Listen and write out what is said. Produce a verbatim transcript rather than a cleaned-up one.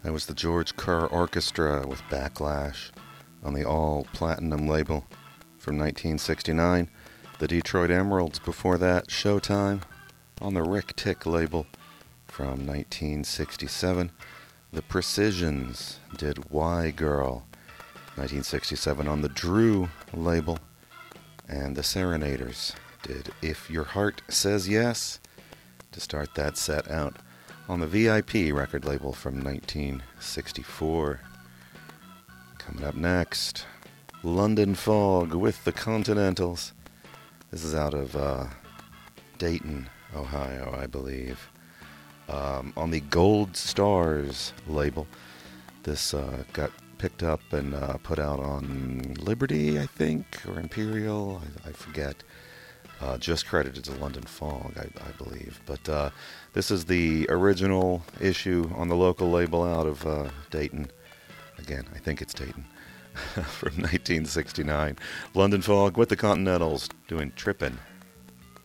That was the George Kerr Orchestra with Backlash on the All Platinum label from nineteen sixty-nine. The Detroit Emeralds before that, Showtime on the Rick Tick label from nineteen sixty-seven. The Precisions did Why Girl, nineteen sixty-seven on the Drew label. And the Serenaders did If Your Heart Says Yes to start that set out on the V I P record label from nineteen sixty-four. Coming up next, London Fog with the Continentals. This is out of uh, Dayton, Ohio, I believe. Um, on the Gold Stars label. This uh, got picked up and uh, put out on Liberty, I think, or Imperial, I, I forget. Uh, just credited to London Fog, I, I believe. But uh, this is the original issue on the local label out of uh, Dayton. Again, I think it's Dayton. From nineteen sixty-nine. London Fog with the Continentals doing Trippin'.